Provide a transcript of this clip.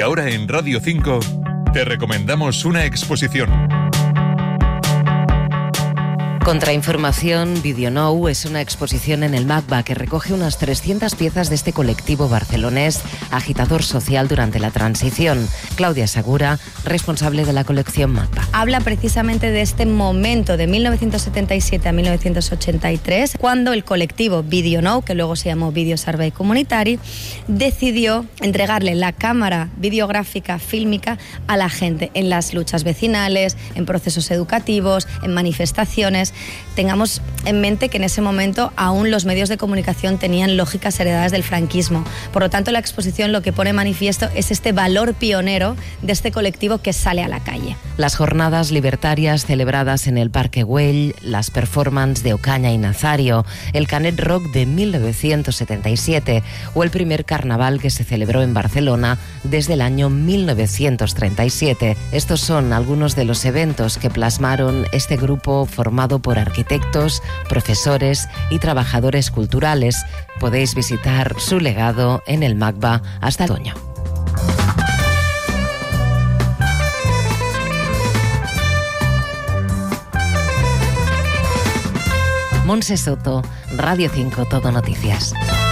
ahora en Radio 5 te recomendamos una exposición. Contrainformación Video Now es una exposición en el MACBA que recoge unas 300 piezas de este colectivo barcelonés agitador social durante la transición. Claudia Segura, responsable de la colección MACBA. Habla precisamente de este momento de 1977 a 1983, cuando el colectivo Video Now, que luego se llamó Video Survey Comunitari, decidió entregarle la cámara videográfica, fílmica a la gente en las luchas vecinales, en procesos educativos, en manifestaciones. Tengamos en mente que en ese momento aún los medios de comunicación tenían lógicas heredadas del franquismo. Por lo tanto, la exposición lo que pone manifiesto es este valor pionero de este colectivo que sale a la calle. Las jornadas libertarias celebradas en el Parque Güell, las performances de Ocaña y Nazario, el Canet Rock de 1977 o el primer carnaval que se celebró en Barcelona desde el año 1937. Estos son algunos de los eventos que plasmaron este grupo formado por arquitectos, profesores y trabajadores culturales. Podéis visitar su legado en el MACBA hasta el otoño. Montse Soto, Radio 5 Todo Noticias.